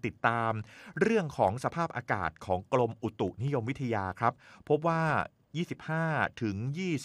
ติดตามเรื่องของสภาพอากาศของกรมอุตุนิยมวิทยาครับพบว่า25ถึง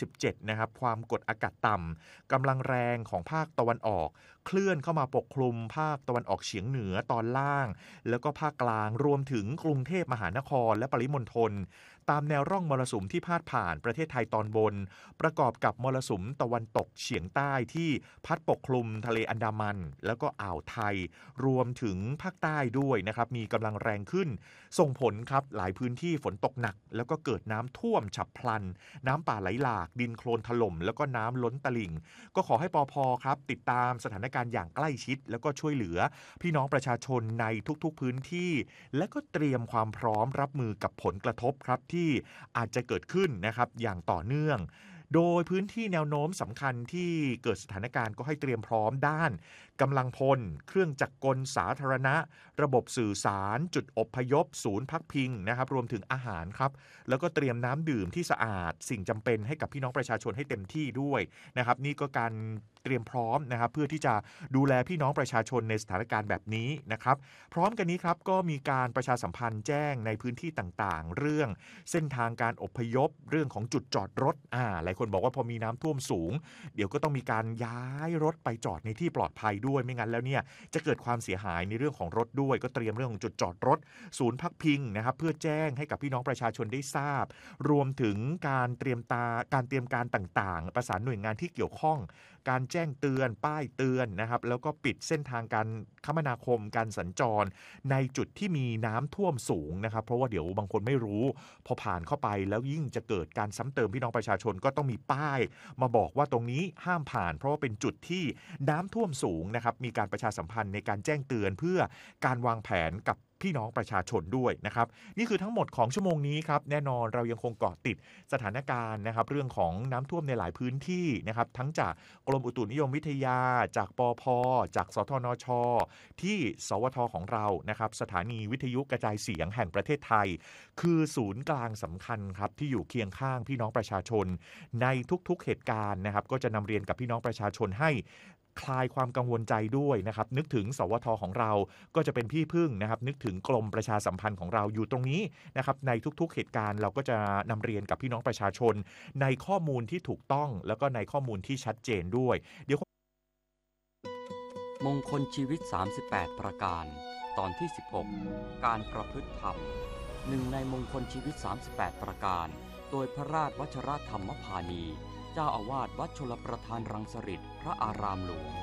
27นะครับความกดอากาศต่ำกำลังแรงของภาคตะวันออกเคลื่อนเข้ามาปกคลุมภาคตะวันออกเฉียงเหนือตอนล่างแล้วก็ภาคกลางรวมถึงกรุงเทพมหานครและปริมณฑลตามแนวร่องมรสุมที่พาดผ่านประเทศไทยตอนบนประกอบกับมรสุมตะวันตกเฉียงใต้ที่พัดปกคลุมทะเลอันดามันแล้วก็อ่าวไทยรวมถึงภาคใต้ด้วยนะครับมีกำลังแรงขึ้นส่งผลครับหลายพื้นที่ฝนตกหนักแล้วก็เกิดน้ำท่วมฉับพลันน้ำป่าไหลหลากดินโคลนถล่มแล้วก็น้ำล้นตลิ่งก็ขอให้ปภ.ครับติดตามสถานการณ์อย่างใกล้ชิดแล้วก็ช่วยเหลือพี่น้องประชาชนในทุกๆพื้นที่และก็เตรียมความพร้อมรับมือกับผลกระทบครับที่อาจจะเกิดขึ้นนะครับอย่างต่อเนื่องโดยพื้นที่แนวโน้มสำคัญที่เกิดสถานการณ์ก็ให้เตรียมพร้อมด้านกำลังพลเครื่องจักรกลสาธารณะระบบสื่อสารจุดอพยพศูนย์พักพิงนะครับรวมถึงอาหารครับแล้วก็เตรียมน้ำดื่มที่สะอาดสิ่งจำเป็นให้กับพี่น้องประชาชนให้เต็มที่ด้วยนะครับนี่ก็การเตรียมพร้อมนะครับเพื่อที่จะดูแลพี่น้องประชาชนในสถานการณ์แบบนี้นะครับพร้อมกันนี้ครับก็มีการประชาสัมพันธ์แจ้งในพื้นที่ต่างๆเรื่องเส้นทางการอพยพเรื่องของจุดจอดรถหลายคนบอกว่าพอมีน้ำท่วมสูงเดี๋ยวก็ต้องมีการย้ายรถไปจอดในที่ปลอดภัยด้วยไม่งั้นแล้วเนี่ยจะเกิดความเสียหายในเรื่องของรถด้วยก็เตรียมเรื่องของจุดจอดรถศูนย์พักพิงนะครับเพื่อแจ้งให้กับพี่น้องประชาชนได้ทราบรวมถึงการเตรียมการต่างๆประสานหน่วยงานที่เกี่ยวข้องการแจ้งเตือนป้ายเตือนนะครับแล้วก็ปิดเส้นทางการคมนาคมการสัญจรในจุดที่มีน้ำท่วมสูงนะครับเพราะว่าเดี๋ยวบางคนไม่รู้พอผ่านเข้าไปแล้วยิ่งจะเกิดการซ้ำเติมพี่น้องประชาชนก็ต้องมีป้ายมาบอกว่าตรงนี้ห้ามผ่านเพราะว่าเป็นจุดที่น้ำท่วมสูงนะครับมีการประชาสัมพันธ์ในการแจ้งเตือนเพื่อการวางแผนกับพี่น้องประชาชนด้วยนะครับนี่คือทั้งหมดของชั่วโมงนี้ครับแน่นอนเรายังคงเกาะติดสถานการณ์นะครับเรื่องของน้ำท่วมในหลายพื้นที่นะครับทั้งจากกรมอุตุนิยมวิทยาจากปภ.จากสทนช.ที่สวท.ของเรานะครับสถานีวิทยุกระจายเสียงแห่งประเทศไทยคือศูนย์กลางสำคัญครับที่อยู่เคียงข้างพี่น้องประชาชนในทุกๆเหตุการณ์นะครับก็จะนำเรียนกับพี่น้องประชาชนให้คลายความกังวลใจด้วยนะครับนึกถึงสวท.ของเราก็จะเป็นที่พึ่งนะครับนึกถึงกรมประชาสัมพันธ์ของเราอยู่ตรงนี้นะครับในทุกๆเหตุการณ์เราก็จะนำเรียนกับพี่น้องประชาชนในข้อมูลที่ถูกต้องแล้วก็ในข้อมูลที่ชัดเจนด้วยเดี๋ยวมงคลชีวิต38ประการตอนที่16การประพฤติธรรมหนึ่งในมงคลชีวิต38ประการโดยพระราชวชรธรรมพานีเจ้าอาวาสวัดชลประทานรังสฤษฎ์พระอารามหลวง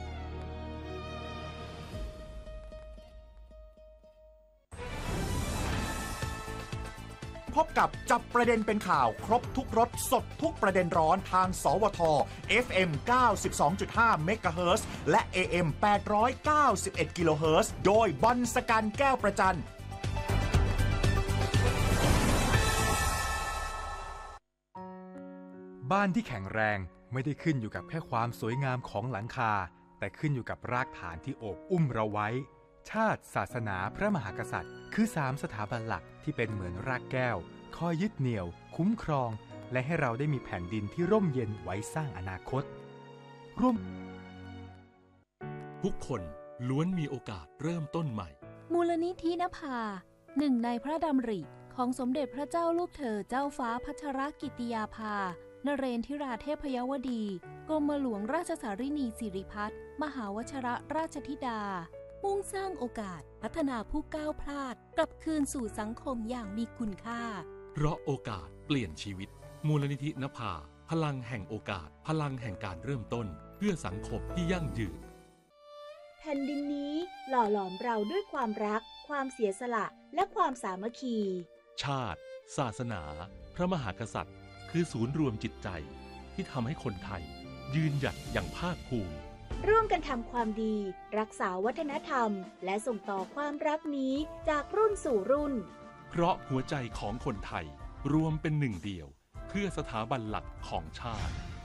พบกับจับประเด็นเป็นข่าวครบทุกรสสดทุกประเด็นร้อนทางสวท FM 92.5 เมกะเฮิรตซ์และ AM 891 กิโลเฮิรตซ์โดยบอลสกันแก้วประจันบ้านที่แข็งแรงไม่ได้ขึ้นอยู่กับแค่ความสวยงามของหลังคาแต่ขึ้นอยู่กับรากฐานที่โอบอุ้มเราไว้ชาติศาสนาพระมหากษัตริย์คือ3สถาบันหลักที่เป็นเหมือนรากแก้วคอยยึดเหนี่ยวคุ้มครองและให้เราได้มีแผ่นดินที่ร่มเย็นไว้สร้างอนาคตร่วมทุกคนล้วนมีโอกาสเริ่มต้นใหม่มูลนิธินภาหนึ่งในพระดำริของสมเด็จพระเจ้าลูกเธอเจ้าฟ้าพัชรกิติยาภานเรนทิราเทพยวดีกรมหลวงราชสารินีสิริพัฒน์มหาวชรราชธิดามุ่งสร้างโอกาสพัฒนาผู้ก้าวพลาดกลับคืนสู่สังคมอย่างมีคุณค่าเพราะโอกาสเปลี่ยนชีวิตมูลนิธินภาพลังแห่งโอกาสพลังแห่งการเริ่มต้นเพื่อสังคมที่ยั่งยืนแผ่นดินนี้หล่อหลอมเราด้วยความรักความเสียสละและความสามัคคีชาติศาสนาพระมหากษัตริย์คือศูนย์รวมจิตใจที่ทำให้คนไทยยืนหยัดอย่างภาคภูมิร่วมกันทำความดีรักษาวัฒนธรรมและส่งต่อความรักนี้จากรุ่นสู่รุ่นเพราะหัวใจของคนไทยรวมเป็นหนึ่งเดียวเพื่อสถาบันหลักของชาติ